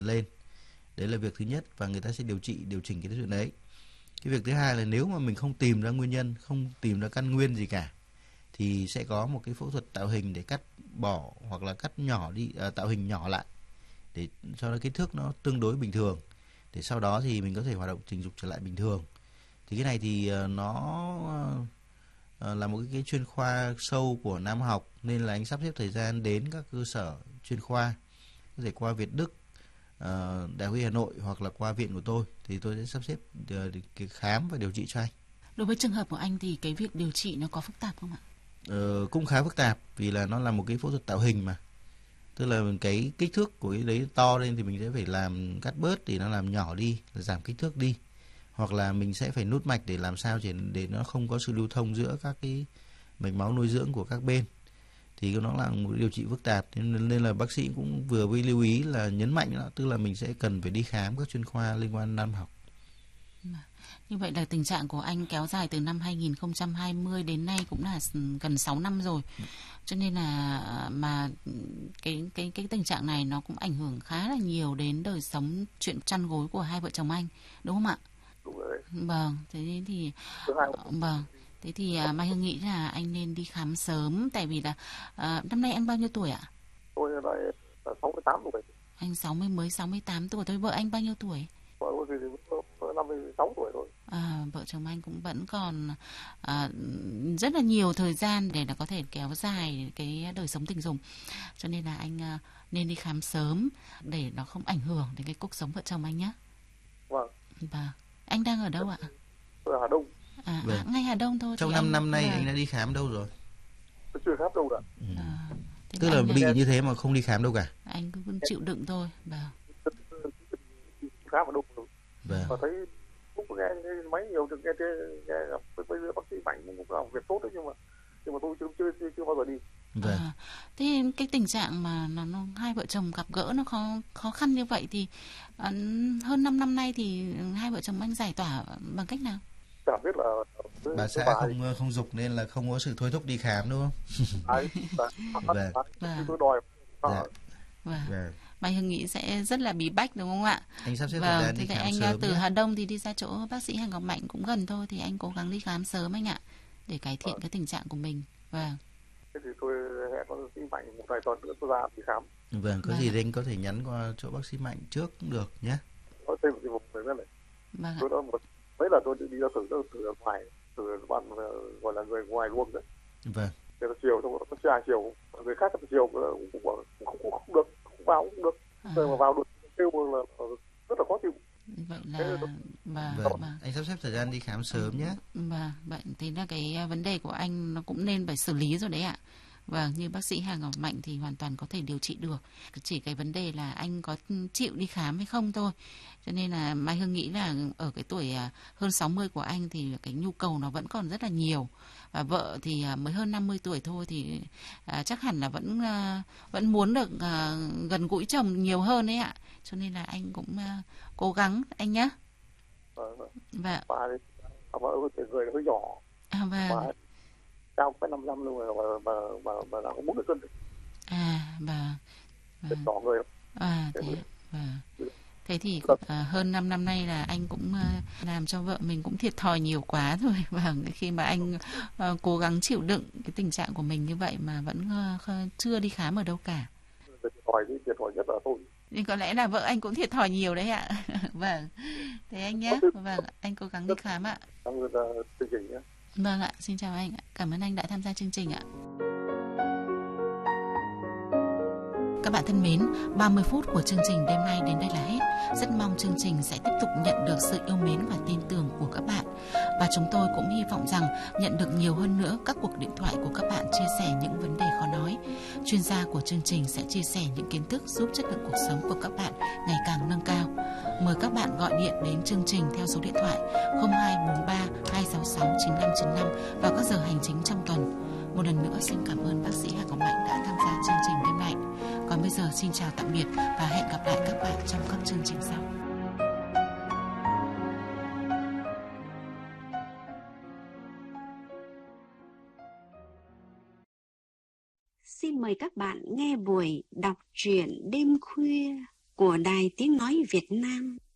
lên. Đấy là việc thứ nhất, và người ta sẽ điều chỉnh cái chuyện đấy. Cái việc thứ hai là nếu mà mình không tìm ra nguyên nhân, không tìm ra căn nguyên gì cả, thì sẽ có một cái phẫu thuật tạo hình để cắt bỏ hoặc là cắt nhỏ đi, tạo hình nhỏ lại để cho nó kích thước nó tương đối bình thường, để sau đó thì mình có thể hoạt động tình dục trở lại bình thường. Thì cái này thì nó là một cái chuyên khoa sâu của nam học, nên là anh sắp xếp thời gian đến các cơ sở chuyên khoa, có thể qua Việt Đức, Đại học Y Hà Nội hoặc là qua viện của tôi, thì tôi sẽ sắp xếp khám và điều trị cho anh. Đối với trường hợp của anh thì cái việc điều trị nó có phức tạp không ạ? Cũng khá phức tạp, vì là nó là một cái phẫu thuật tạo hình mà. Tức là cái kích thước của cái đấy to lên thì mình sẽ phải làm cắt bớt để nó làm nhỏ đi, giảm kích thước đi. Hoặc là mình sẽ phải nút mạch để làm sao để nó không có sự lưu thông giữa các cái mạch máu nuôi dưỡng của các bên. Thì nó là một điều trị phức tạp, nên là bác sĩ cũng vừa mới lưu ý là nhấn mạnh đó, tức là mình sẽ cần phải đi khám các chuyên khoa liên quan nam học. Như vậy là tình trạng của anh kéo dài từ năm 2020 đến nay cũng là gần 6 năm rồi. Cho nên là mà cái tình trạng này nó cũng ảnh hưởng khá là nhiều đến đời sống chuyện chăn gối của hai vợ chồng anh, đúng không ạ? Đúng rồi. Vâng, thế thì vâng. Thế thì Mai Hương nghĩ là anh nên đi khám sớm, tại vì là năm nay anh bao nhiêu tuổi ạ? Tôi là 68 tuổi. Anh mới 68 tuổi thôi, vợ anh bao nhiêu tuổi? Vợ tôi thì 56 tuổi rồi. Vợ chồng anh cũng vẫn còn rất là nhiều thời gian để nó có thể kéo dài cái đời sống tình dục, cho nên là anh nên đi khám sớm để nó không ảnh hưởng đến cái cuộc sống vợ chồng anh nhé. Vâng. Và anh đang ở đâu ạ? Tôi ở Hà Đông. Vâng. Ngay Hà Đông thôi. Trong 5 năm nay anh đã đi khám đâu rồi? Tôi chưa khám đâu cả. Tức là bị như thế mà không đi khám đâu cả. Anh cứ chịu đựng thôi. Khám ở đâu rồi. Vâng. Và thấy cũng nghe máy nhiều, được nghe bây giờ bác sĩ Mạnh cũng làm việc tốt đấy, nhưng mà tôi chưa bao giờ đi. Vâng. Thế cái tình trạng mà nó hai vợ chồng gặp gỡ nó khó khăn như vậy thì hơn 5 năm nay thì hai vợ chồng anh giải tỏa bằng cách nào? Chả biết là bà xã không dục nên là không có sự thôi thúc đi khám, đúng không? Tôi đòi. Vâng. Mai Hương nghĩ sẽ rất là bí bách, đúng không ạ? Anh sắp xếp thời gian đi khám anh sớm từ nhé. Hà Đông thì đi ra chỗ bác sĩ Hà Ngọc Mạnh cũng gần thôi, thì anh cố gắng đi khám sớm anh ạ, để cải thiện cái tình trạng của mình. Vâng. Thế thì tôi hẹn bác sĩ Mạnh một vài tuần nữa tôi ra đi khám. Vâng, có gì thì anh có thể nhắn qua chỗ bác sĩ Mạnh trước cũng được nhé. Có thêm một cái mục này này. Vâng. Tôi đã mấy lần tôi đi ra từ ngoài, từ bạn gọi là người ngoài luôn đấy. Vâng. Thế là chiều tôi có trai chiều, người khác là chiều cũng không được, không vào cũng được. Rồi mà vào được kêu là rất là khó chịu. Vậy là vâng. Anh sắp xếp thời gian đi khám sớm nhé. Vâng, vậy thì là cái vấn đề của anh nó cũng nên phải xử lý rồi đấy ạ. Vâng, như bác sĩ Hà Ngọc Mạnh thì hoàn toàn có thể điều trị được. Chỉ cái vấn đề là anh có chịu đi khám hay không thôi. Cho nên là Mai Hương nghĩ là ở cái tuổi hơn 60 của anh thì cái nhu cầu nó vẫn còn rất là nhiều. Và vợ thì mới hơn 50 tuổi thôi thì chắc hẳn là vẫn muốn được gần gũi chồng nhiều hơn đấy ạ. Cho nên là anh cũng cố gắng anh nhé. Vâng. Vợ người hơi nhỏ. Vâng. Cao phải 55 luôn rồi mà là có 40 cân. Vâng. Nhỏ người. Thế thì hơn 5 năm nay là anh cũng làm cho vợ mình cũng thiệt thòi nhiều quá rồi. Vâng, khi mà anh cố gắng chịu đựng cái tình trạng của mình như vậy mà vẫn chưa đi khám ở đâu cả. Thiệt thòi nhất là tôi. Nhưng có lẽ là vợ anh cũng thiệt thòi nhiều đấy ạ. Vâng. Thế anh nhé. Vâng, anh cố gắng đi khám ạ. Cảm ơn chương trình nhé. Vâng ạ, xin chào anh. Cảm ơn anh đã tham gia chương trình ạ. Các bạn thân mến, 30 phút của chương trình đêm nay đến đây là hết. Rất mong chương trình sẽ tiếp tục nhận được sự yêu mến và tin tưởng của các bạn. Và chúng tôi cũng hy vọng rằng nhận được nhiều hơn nữa các cuộc điện thoại của các bạn chia sẻ những vấn đề khó nói. Chuyên gia của chương trình sẽ chia sẻ những kiến thức giúp chất lượng cuộc sống của các bạn ngày càng nâng cao. Mời các bạn gọi điện đến chương trình theo số điện thoại 0243 266 9595 vào các giờ hành chính trong tuần. Một lần nữa xin cảm ơn bác sĩ Hà Ngọc Mạnh đã tham gia chương trình đêm nay. Còn bây giờ xin chào tạm biệt và hẹn gặp lại các bạn trong các chương trình sau. Xin mời các bạn nghe buổi đọc truyện đêm khuya của Đài Tiếng Nói Việt Nam.